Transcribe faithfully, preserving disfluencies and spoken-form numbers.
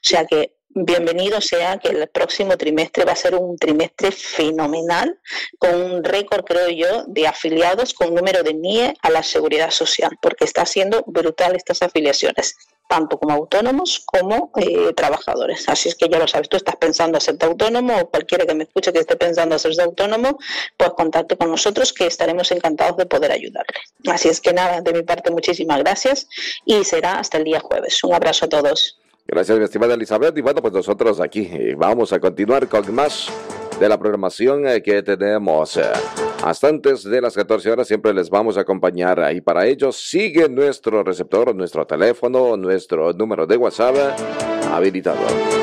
sea que bienvenido sea, que el próximo trimestre va a ser un trimestre fenomenal, con un récord, creo yo, de afiliados con número de N I E a la Seguridad Social, porque está siendo brutal estas afiliaciones, tanto como autónomos como eh, trabajadores. Así es que ya lo sabes, tú estás pensando hacerte autónomo, o cualquiera que me escuche que esté pensando hacerse autónomo, pues contacte con nosotros, que estaremos encantados de poder ayudarle. Así es que nada, de mi parte muchísimas gracias y será hasta el día jueves. Un abrazo a todos. Gracias, mi estimada Elizabeth. Y bueno, pues nosotros aquí eh, vamos a continuar con más de la programación eh, que tenemos. Eh, hasta antes de las catorce horas siempre les vamos a acompañar. Y para ello sigue nuestro receptor, nuestro teléfono, nuestro número de WhatsApp habilitado.